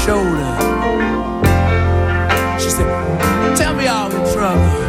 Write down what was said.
shoulder. She said, tell me, are we in trouble?